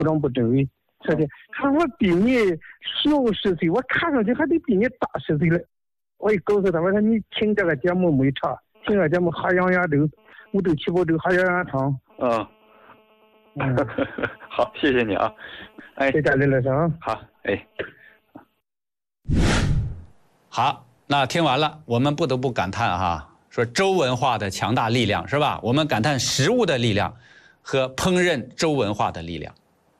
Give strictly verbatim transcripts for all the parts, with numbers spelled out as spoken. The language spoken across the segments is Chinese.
装不正位，说的，他说我比你小十岁，我看上去还得比你大十岁了。我一告诉他，我说你听这个节目没差，听这个节目哈洋洋粥，五洲七宝粥哈洋洋汤。 嗯，嗯，好，谢谢你啊。哎， 谢谢李老师啊。 好，哎， 好，那听完了，我们不得不感叹哈。说粥文化的强大力量是吧？我们感叹食物的力量和烹饪粥文化的力量。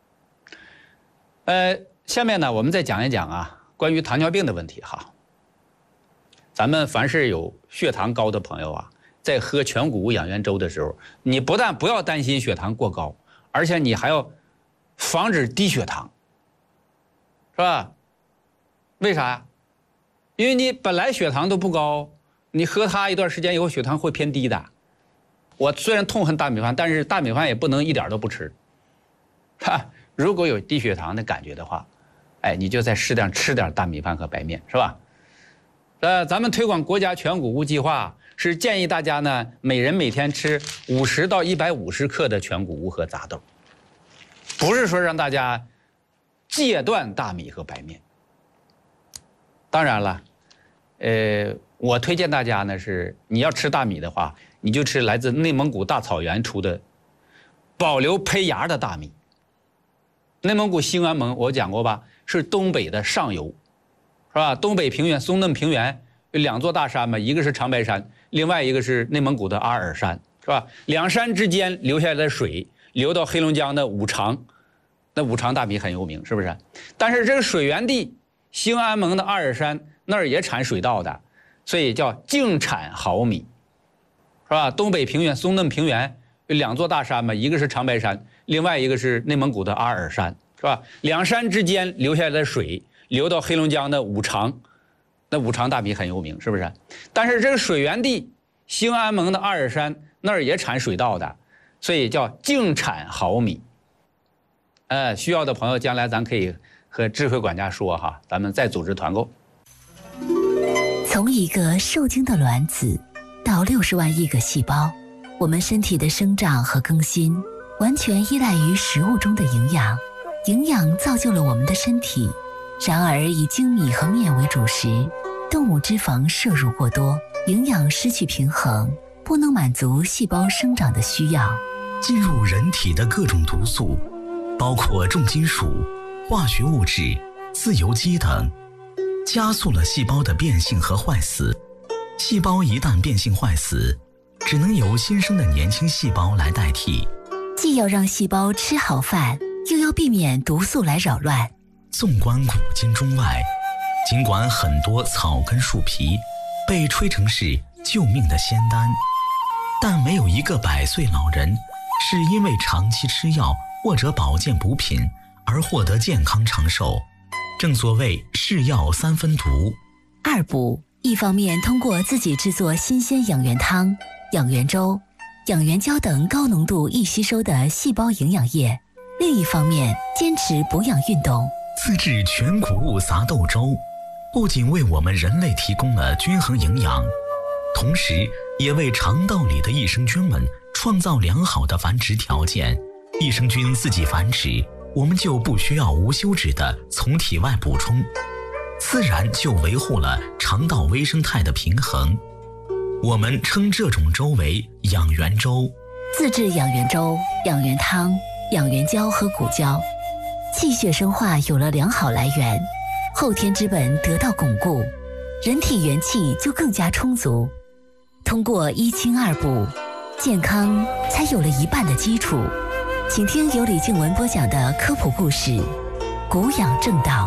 呃，下面呢，我们再讲一讲啊，关于糖尿病的问题哈。咱们凡是有血糖高的朋友啊，在喝全谷物养元粥的时候，你不但不要担心血糖过高，而且你还要防止低血糖，是吧？为啥呀？因为你本来血糖都不高。你喝它一段时间以后，血糖会偏低的。我虽然痛恨大米饭，但是大米饭也不能一点都不吃。哈，如果有低血糖的感觉的话，哎，你就再适当吃点大米饭和白面，是吧？呃，咱们推广国家全谷物计划是建议大家呢，每人每天吃五十到一百五十克的全谷物和杂豆，不是说让大家戒断大米和白面。当然了，呃。我推荐大家呢是，你要吃大米的话，你就吃来自内蒙古大草原出的保留胚芽的大米。内蒙古兴安盟我讲过吧，是东北的上游，是吧？东北平原松嫩平原有两座大山嘛，一个是长白山，另外一个是内蒙古的阿尔山，是吧？两山之间流下来的水流到黑龙江的五常，那五常大米很有名，是不是？但是这个水源地兴安盟的阿尔山那儿也产水稻的。所以叫净产好米，是吧？东北平原松嫩平原有两座大山嘛，一个是长白山，另外一个是内蒙古的阿尔山，是吧？两山之间流下来的水流到黑龙江的五常，那五常大米很有名，是不是？但是这个水源地兴安盟的阿尔山那儿也产水稻的，所以叫净产好米。呃，需要的朋友将来咱可以和智慧管家说哈，咱们再组织团购。 从一个受精的卵子到六十万亿个细胞，我们身体的生长和更新完全依赖于食物中的营养。营养造就了我们的身体，然而以精米和面为主食，动物脂肪摄入过多，营养失去平衡，不能满足细胞生长的需要。 进入人体的各种毒素，包括重金属、化学物质、自由基等，加速了细胞的变性和坏死。细胞一旦变性坏死，只能由新生的年轻细胞来代替。 既要让细胞吃好饭，又要避免毒素来扰乱。 纵观古今中外，尽管很多草根树皮被吹成是救命的仙丹，但没有一个百岁老人是因为长期吃药或者保健补品而获得健康长寿。正所谓是药三分毒。 二补，一方面通过自己制作新鲜养元汤、养元粥、养元胶等高浓度易吸收的细胞营养液，另一方面坚持补养运动。 自制全谷物杂豆粥，不仅为我们人类提供了均衡营养，同时也为肠道里的益生菌们创造良好的繁殖条件。益生菌自己繁殖，我们就不需要无休止的从体外补充，自然就维护了肠道微生态的平衡。我们称这种粥为养元粥。 自制养元粥、养元汤、养元胶和谷胶，气血生化有了良好来源，后天之本得到巩固，人体元气就更加充足。通过一清二补，健康才有了一半的基础。请听由李静文播讲的科普故事《谷养正道》。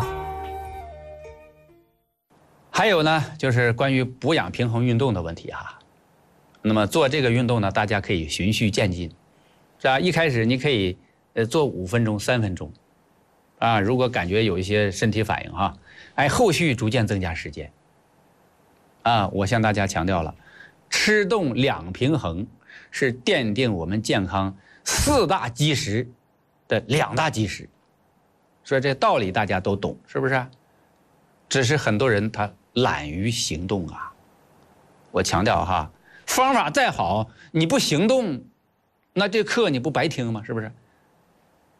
还有呢，就是关于补养平衡运动的问题哈。那么做这个运动呢，大家可以循序渐进，是吧？一开始你可以呃做五分钟、三分钟，啊，如果感觉有一些身体反应哈，哎，后续逐渐增加时间。啊，我向大家强调了，吃动两平衡是奠定我们健康四大基石的两大基石，所以这道理大家都懂，是不是？只是很多人他懒于行动啊。我强调哈，方法再好，你不行动，那这课你不白听吗？是不是？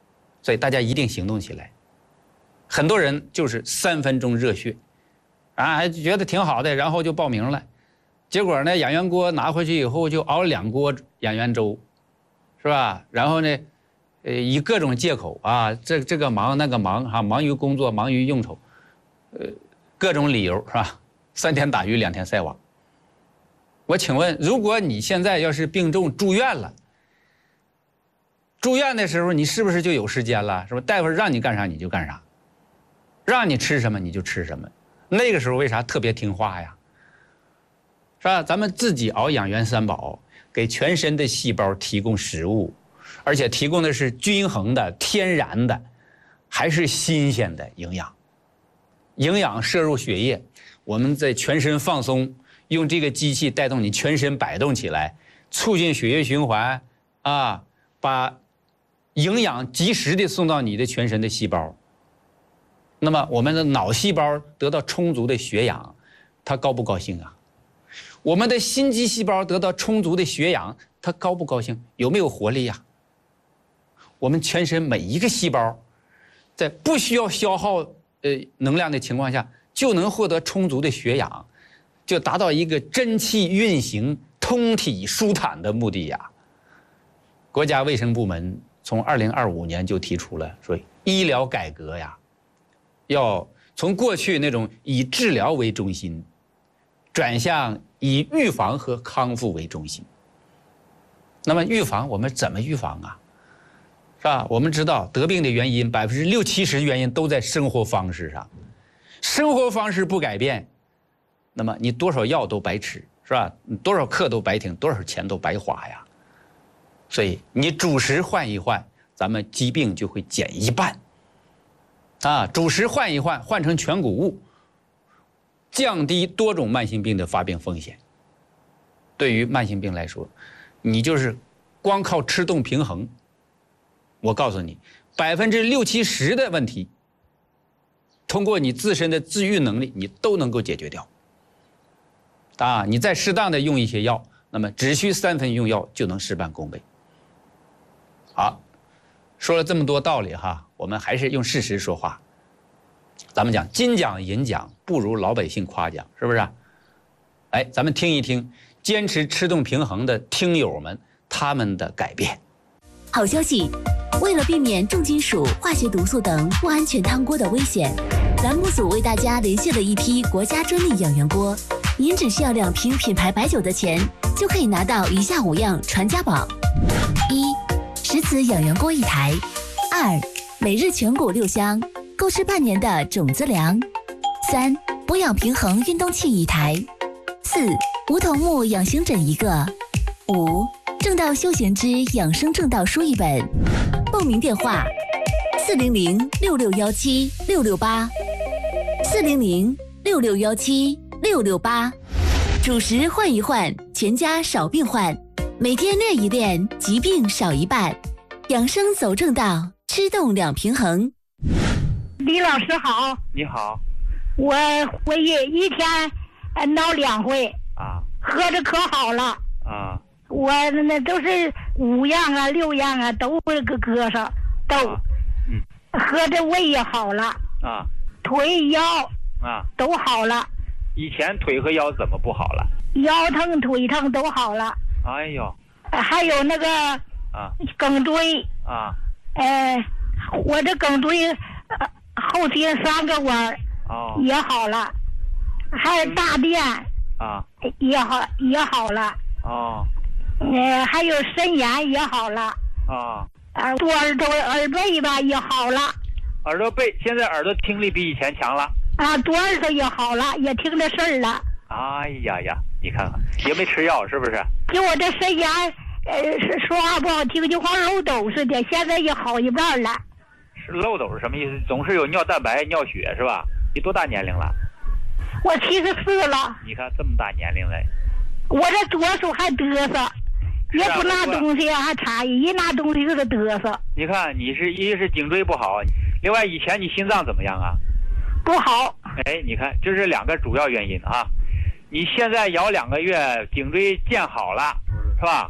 所以大家一定行动起来。很多人就是三分钟热血，啊，还觉得挺好的，然后就报名了，结果呢，养元锅拿回去以后就熬两锅养元粥，是吧？然后呢，呃，以各种借口啊，这这个忙那个忙哈、啊，忙于工作，忙于应酬，呃，各种理由是吧？三天打鱼两天晒网。我请问，如果你现在要是病重住院了，住院的时候你是不是就有时间了？是吧？大夫让你干啥你就干啥，让你吃什么你就吃什么。那个时候为啥特别听话呀？是吧？咱们自己熬养元三宝，给全身的细胞提供食物，而且提供的是均衡的、天然的，还是新鲜的营养。营养摄入血液，我们在全身放松，用这个机器带动你全身摆动起来，促进血液循环啊，把营养及时的送到你的全身的细胞。那么我们的脑细胞得到充足的血氧，它高不高兴啊？我们的心肌细胞得到充足的血氧，它高不高兴？有没有活力呀？我们全身每一个细胞，在不需要消耗呃能量的情况下，就能获得充足的血氧，就达到一个真气运行、通体舒坦的目的呀。国家卫生部门从二零二五年就提出了说，医疗改革呀，要从过去那种以治疗为中心，转向以预防和康复为中心。那么预防我们怎么预防啊？是吧？我们知道得病的原因百分之六七十原因都在生活方式上，生活方式不改变，那么你多少药都白吃，是吧？你多少课都白听，多少钱都白花呀。所以你主食换一换，咱们疾病就会减一半。啊，主食换一换，换成全谷物，降低多种慢性病的发病风险。对于慢性病来说，你就是光靠吃动平衡，我告诉你，百分之六七十的问题，通过你自身的自愈能力，你都能够解决掉。啊，你再适当的用一些药，那么只需三分用药就能事半功倍。好，说了这么多道理哈，我们还是用事实说话。咱们讲金奖银奖不如老百姓夸奖，是不是？哎，咱们听一听坚持吃动平衡的听友们他们的改变。 好消息，为了避免重金属、化学毒素等不安全汤锅的危险，栏目组为大家连线了一批国家专利养元锅。您只需要两瓶品牌白酒的钱，就可以拿到以下五样传家宝：一、石瓷养元锅一台；二、每日全谷六香，够吃半年的种子粮；三、补养平衡运动器一台；四、梧桐木养心枕一个；五、正道休闲之养生正道书一本。报名电话：四零零六六幺七六六八，四零零六六幺七六六八。主食换一换，全家少病患。每天练一练，疾病少一半。养生走正道，吃动两平衡。 李老师好。 你好。 我回去一天呃闹两回啊， 喝着可好了啊。 我那都是五样啊六样啊都会搁搁上都、啊嗯、喝着胃也好了啊， 腿腰啊都好了。 以前腿和腰怎么不好了？ 腰疼腿疼都好了。 哎呦， 还有那个啊颈椎啊， 呃我这颈椎、呃、后贴三个弯哦也好了，还有大便啊也好也好了哦， 呃还有肾炎也好了啊， 耳朵耳朵耳背吧也好了， 耳朵背现在耳朵听力比以前强了啊，左耳朵也好了，也听着事儿了。 哎呀呀，你看看也没吃药是不是？ 就我这肾炎，呃，说话不好听，就像漏斗似的，现在也好一半了。 是漏斗是什么意思？总是有尿蛋白、尿血是吧？你多大年龄了？ 我七十四了。 你看这么大年龄了， 我这左手还嘚瑟，也不拿东西还差异，一拿东西就得嘚瑟。 你看你是一是颈椎不好，另外以前你心脏怎么样啊？ 不好。 哎，你看这是两个主要原因啊。你现在摇两个月，颈椎见好了，是吧？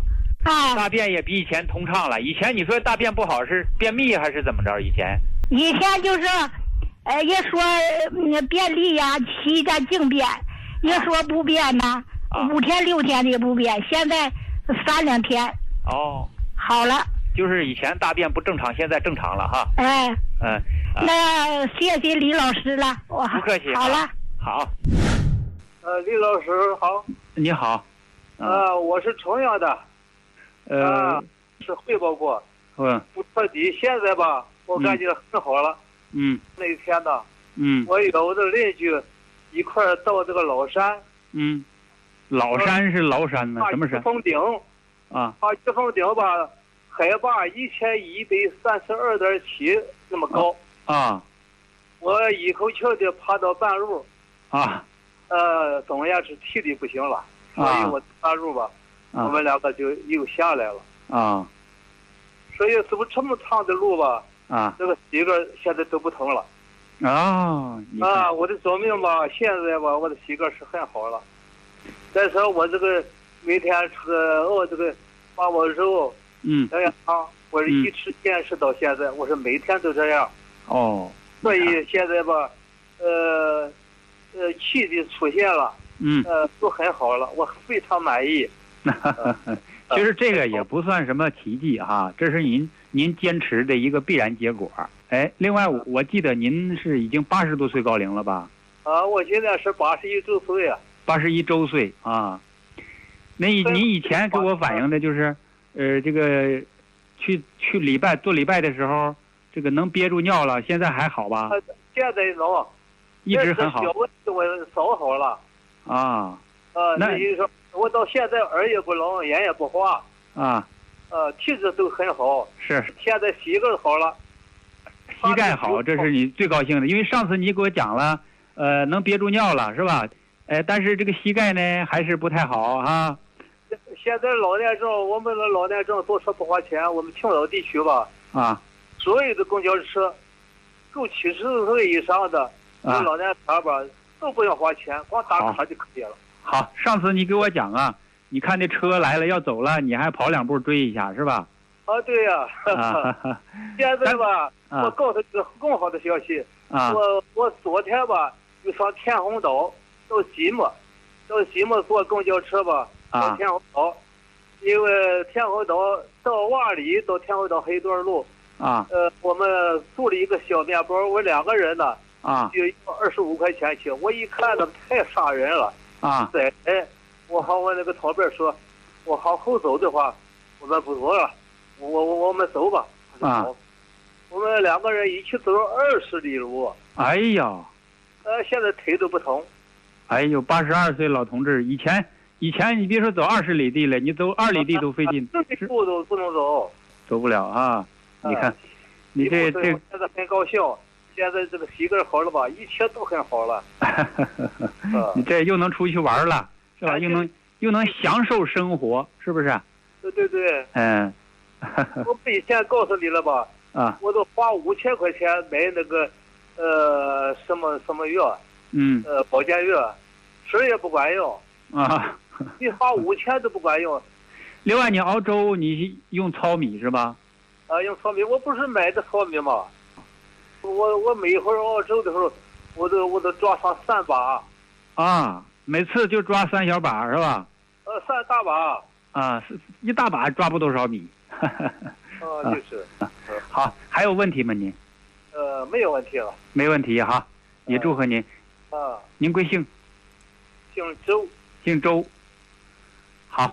啊， 大便也比以前通畅了。以前你说大便不好是便秘还是怎么着？以前以前就是，呃，也说嗯便利呀，起个静便，也说不便呐， 啊五天六天的不便，现在三两天哦， 好了。 就是以前大便不正常，现在正常了哈。 哎， 嗯，啊、 那谢谢李老师了，我不客气。 好了， 好。 呃，李老师好。 你好。 呃，我是重阳的。 呃， 啊、是汇报过。 嗯。 不彻底，现在吧，我感觉很好了。 嗯。 那一天呢， 嗯， 我有我的邻居一块儿到这个老山。 嗯。老山是崂山呢？什么山？ 峰顶。 啊。 啊，玉峰顶吧。海拔一千一百三十二点七那么高啊！ 我一口气的爬到半路啊， 呃，总也是体力不行了，所以我半路吧， 啊、 我们两个就又下来了啊。 所以走这么长的路吧， 啊， 这个膝盖现在都不疼了啊。 啊，我的左命吧，现在吧，我的膝盖是很好了。再说我这个每天吃哦，这个把我肉。 嗯， 这样啊，我是一直坚持到现在，嗯、我是每天都这样。 哦， 所以现在吧，呃，呃，气的出现了， 嗯， 呃，都很好了，我非常满意。 呃、其实这个也不算什么奇迹哈，这是您您坚持的一个必然结果。哎，另外我我记得您是已经八十多岁高龄了吧？ 啊，我现在是八十一周岁啊。 八十一周岁啊，那您以前给我反映的就是。呃，这个去去礼拜做礼拜的时候，这个能憋住尿了，现在还好吧？ 现在能， 一直很好。 小问题我早好了。 啊。 呃，那就是说我到现在耳也不聋，眼也不花。 啊。 呃，体质都很好。 是。 现在膝盖好了。 膝盖好，这是你最高兴的，因为上次你给我讲了，呃，能憋住尿了，是吧？呃，但是这个膝盖呢，还是不太好哈。 现在老年证，我们的老年证坐车不花钱。我们青岛地区吧， 啊， 所有的公交车，够七十岁以上的有老年卡吧，都不用花钱，光打卡就可以了。 好，上次你给我讲啊，你看那车来了要走了，你还跑两步追一下是吧？ 啊，对呀、啊。现在吧， 啊、 我告诉你个更好的消息。 啊。 我我昨天吧，就上天虹岛到即墨，到即墨坐公交车吧。到天虹岛，因为天虹岛到万里到天虹岛还有一段路啊。 呃，我们租了一个小面包，我两个人呢啊， 就要二十五块钱去。我一看那太杀人了啊！ 对，哎，我和我那个同伴说，我往后走的话，我们不走了，我我我们走吧。 啊。 我们两个人一起走了二十里路。 哎呀， 呃，现在腿都不疼。 哎呦，八十二岁老同志，以前。以前你别说走二十里地了，你走二里地都费劲， 这里路都不能走， 走不了啊！你看，你这这现在很高兴，现在这个膝盖好了吧，一切都很好了。 你这又能出去玩了，是吧？又能又能享受生活，是不是？ 对对对。 嗯。 我不以前告诉你了吧？ 啊。 我都花五千块钱买那个，呃，什么什么药？ 嗯。 呃，保健药，吃也不管用。 啊。 你花五千都不管用。 另外，你熬粥你用糙米是吧？ 啊，用糙米，我不是买的糙米吗？我我每一回熬粥的时候，我都我都抓上三把。 啊，每次就抓三小把是吧？ 呃，三大把。 啊，一大把抓不多少米。 啊，就是。 啊、好，还有问题吗您？ 呃，没有问题了。 没问题哈，也祝贺您。 啊。 您贵姓？ 姓周。 姓周。好。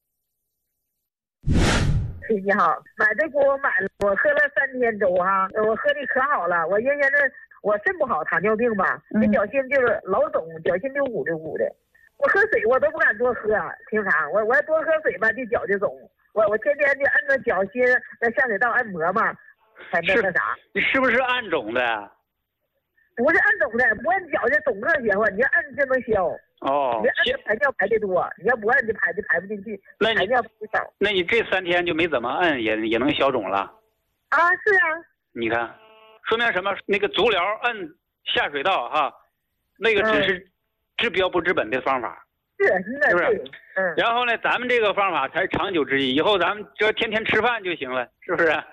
你好，买这锅我买了，我喝了三天粥哈，我喝的可好了。我原先那我肾不好，糖尿病吧，这脚心就是老肿，脚心就鼓着鼓的。我喝水我都不敢多喝，平常我我要多喝水吧，就脚就肿。我我天天就按着脚心那下水道按摩嘛，才那个啥。 你是不是按肿的？ 不是按肿的，不按脚就肿更邪乎，你要按就能消。 哦， 你按着排尿排的多，你要不按就排就排不进去， 那排尿不少。 那你这三天就没怎么按，也也能消肿了？ 啊，是啊。 你看，说明什么？那个足疗按下水道哈，那个只是治标不治本的方法。 是， 是不是？ 嗯。 然后呢，咱们这个方法才是长久之计，以后咱们只要天天吃饭就行了，是不是？啊。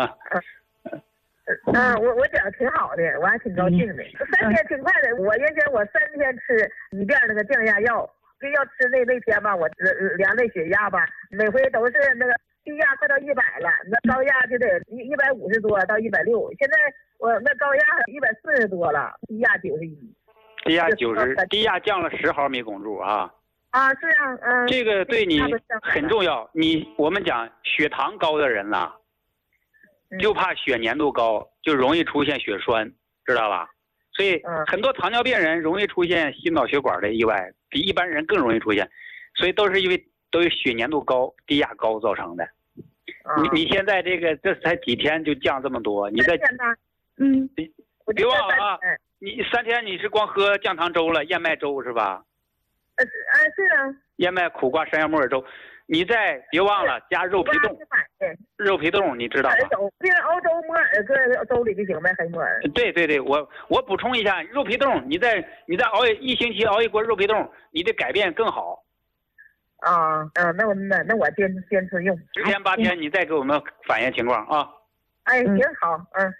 嗯，我我觉得挺好的，我还挺高兴的。三天挺快的，我原先我三天吃一遍那个降压药，就要吃那那天吧，我量那血压吧，每回都是那个低压快到一百了，那高压就得一一百五十多到一百六，现在我那高压一百四十多了，低压九十一。 低压九十，低压降了十毫米汞柱啊。 啊，是啊，嗯。 这个对你很重要。你我们讲血糖高的人呐。就怕血粘度高，就容易出现血栓，知道吧？所以很多糖尿病人容易出现心脑血管的意外，比一般人更容易出现，所以都是因为都是血粘度高、低压高造成的。你你现在这个这才几天就降这么多，你在嗯， 别忘了啊，你三天你是光喝降糖粥了，燕麦粥是吧？ 呃啊是啊。 燕麦苦瓜山药木耳粥。你再别忘了加肉皮冻，肉皮冻你知道吧？ 就是熬粥木耳搁粥里就行呗，黑木耳。 对对对，我我补充一下，肉皮冻，你再你再熬一星期熬一锅肉皮冻，你的改变更好。 啊啊，那我那那我坚坚持用十天八天，你再给我们反映情况啊。 哎，行好，嗯。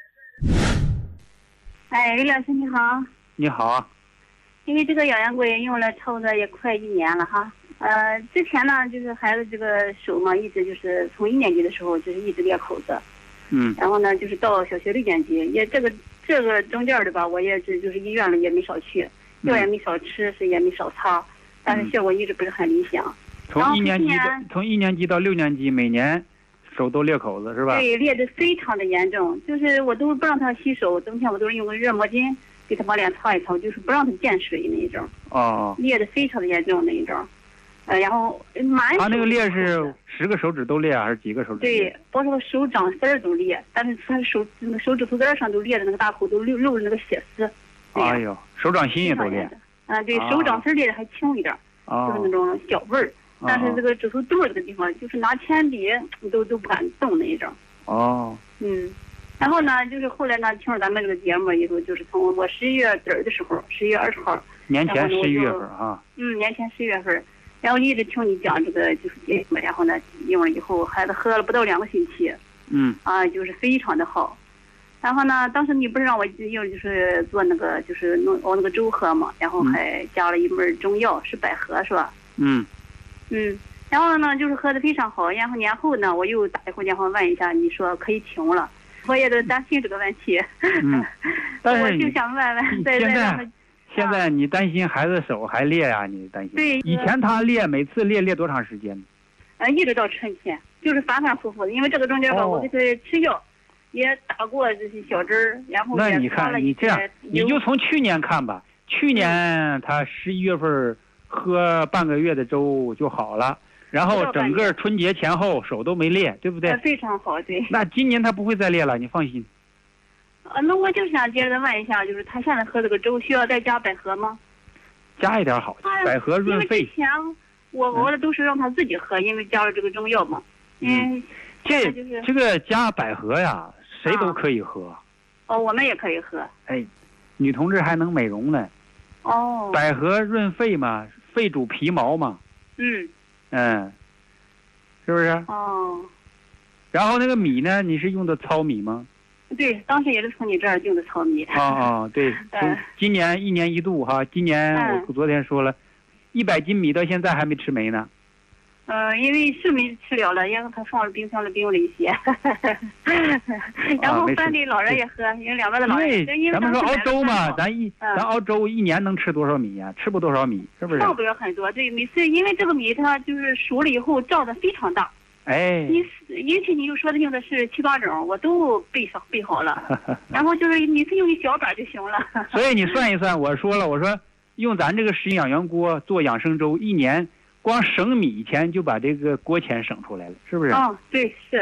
哎，李老师你好。 你好。 因为这个养颜龟用了差不多也快一年了哈。呃，之前呢，就是孩子这个手嘛，一直就是从一年级的时候就是一直裂口子， 嗯， 然后呢，就是到小学六年级，也这个这个中间的吧，我也是就是医院了也没少去，药也没少吃，是也没少擦，但是效果一直不是很理想。 从一年级到从一年级到六年级，每年手都裂口子是吧？ 对，裂得非常的严重，就是我都不让他洗手，冬天我都是用个热毛巾给他把脸擦一擦，就是不让他见水那一种。 哦。 裂得非常的严重那一种。呃，然后满手。 他那个裂是十个手指都裂还是几个手指？ 对，包括手掌丝儿都裂，但是他手那个手指头根上都裂的那个大口都漏漏着那个血丝。 哎呦，手掌心也都裂。 啊，对，手掌丝裂的还轻一点，就是那种小味儿。但是这个指头肚这个地方，就是拿铅笔都都不敢动那一种。 哦。 嗯，然后呢，就是后来呢，听了咱们这个节目以后，就是从我十一月底儿的时候，十一月二十号。 年前十一月份啊。 嗯，年前十一月份。然后一直听你讲这个就是节目，然后呢用了以后，孩子喝了不到两个星期， 嗯， 啊，就是非常的好。然后呢，当时你不是让我用就是做那个就是弄熬那个粥喝嘛，然后还加了一味中药，是百合是吧？ 嗯， 嗯，然后呢就是喝的非常好。然后年后呢，我又打一回电话问一下，你说可以停了，我也都担心这个问题。 嗯，但是我就想问问，再再让他。 现在你担心孩子手还裂呀、啊？你担心？ 对， 以前他裂，每次裂裂多长时间？ 呃，一直到春天，就是反反复复的。因为这个中间吧，哦、我给他吃药，也打过这些小针儿，然后那你看，你这样，你就从去年看吧。去年他十一月份喝半个月的粥就好了，然后整个春节前后手都没裂，对不对？ 非常好，对。 那今年他不会再裂了，你放心。 呃，那我就想接着问一下，就是他现在喝这个粥需要再加百合吗？ 加一点好，百合润肺。 因为之前我我都是让他自己喝，因为加了这个中药嘛。嗯， 这就是这个加百合呀，谁都可以喝。 哦，我们也可以喝。 哎，女同志还能美容呢。 哦。 百合润肺嘛，肺主皮毛嘛。 嗯。 嗯。是不是？ 哦。 然后那个米呢？你是用的糙米吗？ 对，当时也是从你这儿用的糙米。 啊啊，对，从今年一年一度哈，今年我昨天说了，一百斤米到现在还没吃没呢。 呃，因为是没吃了了，因为他放了冰箱里冰了一些。然后饭给老人也喝，因为两边的老人。 对，咱们说熬粥嘛，咱一咱熬粥一年能吃多少米呀？吃不多少米，是不是？ 放不了很多，对，每次因为这个米它就是熟了以后胀得非常大。 哎， 你尤其你又说的用的是七八种，我都备上备好了，然后就是你是用一小把就行了。 所以你算一算，我说了，我说用咱这个食养元锅做养生粥，一年光省米钱就把这个锅钱省出来了，是不是？ 哦，对，是。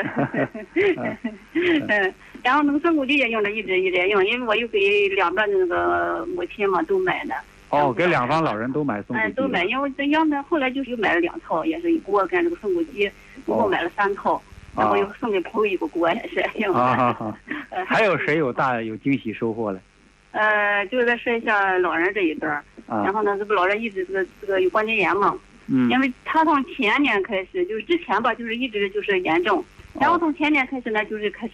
嗯，然后那个松果剂也用着一直一直用，因为我又给两边的那个母亲嘛都买的。 哦，给两方老人都买松果剂。 嗯，都买，因为这样的后来就是又买了两套，也是一锅跟这个松果剂，一共买了三套，然后又送给朋友一个锅，也是。 啊好好。还有谁有大有惊喜收获了？ 呃，就是再说一下老人这一段儿。啊。然后呢，这不老人一直这个这个有关节炎嘛。嗯。因为他从前年开始，就是之前吧，就是一直就是严重，然后从前年开始呢，就是开始